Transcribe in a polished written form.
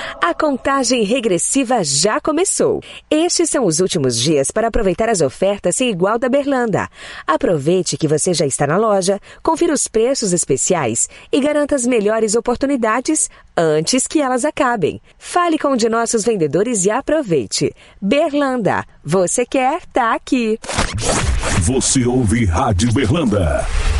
A contagem regressiva já começou. Estes são os últimos dias para aproveitar as ofertas sem igual da Berlanda. Aproveite que você já está na loja, confira os preços especiais e garanta as melhores oportunidades antes que elas acabem. Fale com um de nossos vendedores e aproveite. Berlanda, você quer, tá aqui. Você ouve Rádio Berlanda.